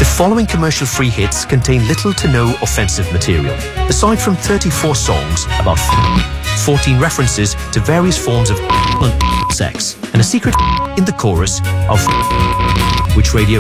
The following commercial-free hits contain little to no offensive material. Aside from 34 songs about 14 references to various forms of sex, and a secret in the chorus of which radio